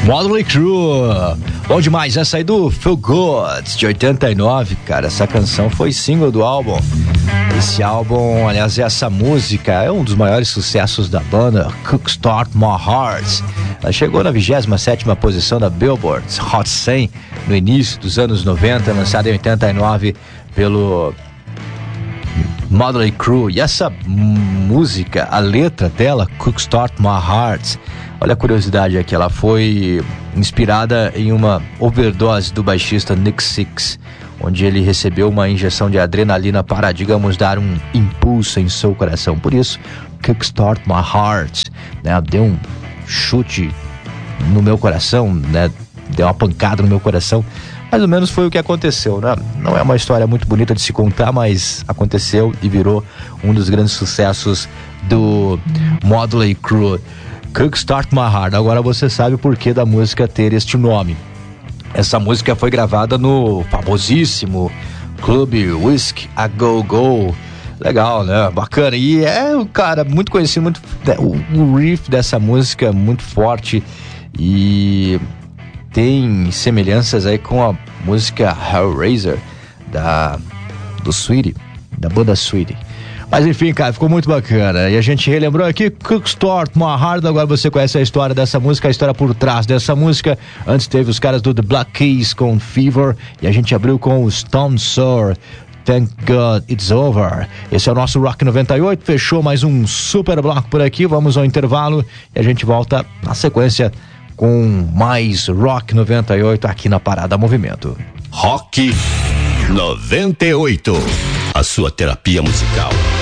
Motley Crue, bom demais, essa aí do Feel Good, de 89, cara, essa canção foi single do álbum. Esse álbum, aliás, essa música é um dos maiores sucessos da banda, Kickstart My Heart. Ela chegou na 27ª posição da Billboard Hot 100 no início dos anos 90, lançada em 89 pelo Motley Crue. E essa música, a letra dela, Kickstart My Heart, olha a curiosidade aqui, ela foi inspirada em uma overdose do baixista Nick Six, onde ele recebeu uma injeção de adrenalina para, digamos, dar um impulso em seu coração. Por isso, Kickstart My Heart, né? Deu um chute no meu coração, né? Deu uma pancada no meu coração. Mais ou menos foi o que aconteceu, né? Não é uma história muito bonita de se contar, mas aconteceu e virou um dos grandes sucessos do Motley Crue. Kickstart My Heart. Agora você sabe o porquê da música ter este nome. Essa música foi gravada no famosíssimo Clube Whiskey a Go Go. Legal, né? Bacana. E é, cara, muito conhecido, muito, o riff dessa música é muito forte e tem semelhanças aí com a música Hellraiser do Sweetie, da banda Sweetie. Mas enfim, cara, ficou muito bacana. E a gente relembrou aqui Kickstart My Heart. Agora você conhece a história dessa música, a história por trás dessa música. Antes teve os caras do The Black Keys com Fever. E a gente abriu com o Stone Sour, Thank God It's Over. Esse é o nosso Rock 98. Fechou mais um super bloco por aqui. Vamos ao intervalo e a gente volta na sequência com mais Rock 98 aqui na Parada Movimento. Rock 98, a sua terapia musical.